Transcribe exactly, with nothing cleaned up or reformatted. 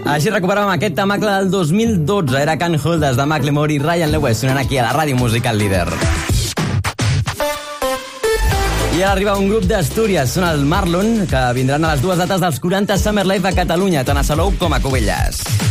Així recuperàvem aquest temacle del dos mil dotze. Era Can't Hold Us de Macklemore i Ryan Lewis sonant aquí a la ràdio musical líder. I ara arriba un grup d'Astúries. Són el Marlon, que vindran a les dues dates dels quaranta Summer Live a Catalunya, tant a Salou com a Cubelles.